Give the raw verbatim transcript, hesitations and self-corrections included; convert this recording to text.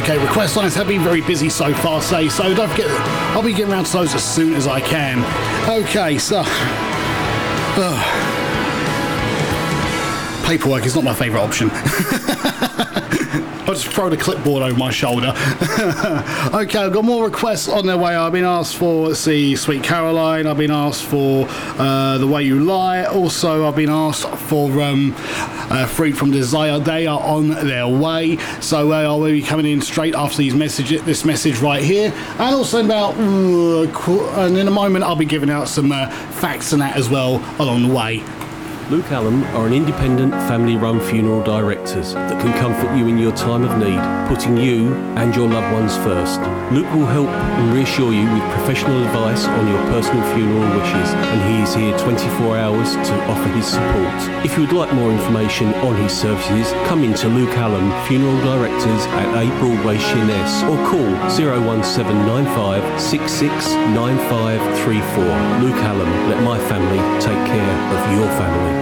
Okay, request lines have been very busy so far, say, so don't forget, I'll be getting around to those as soon as I can. Okay, so... Uh, paperwork is not my favourite option. I'll just throw the clipboard over my shoulder. Okay, I've got more requests on their way. I've been asked for, let's see, Sweet Caroline. I've been asked for uh, The Way You Lie. Also, I've been asked for um, uh, Free From Desire. They are on their way. So uh, I'll be coming in straight after these message, this message right here. And also in about, uh, and in a moment, I'll be giving out some uh, facts and that as well along the way. Luke Allen are an independent family-run funeral directors that can comfort you in your time of need, putting you and your loved ones first. Luke will help and reassure you with professional advice on your personal funeral wishes, and he is here twenty-four hours to offer his support. If you would like more information on his services, come in to Luke Allen Funeral Directors at eight Broadway, Sheerness, or call zero one seven nine five six six nine five three four. Luke Allen, let my family take care of your family.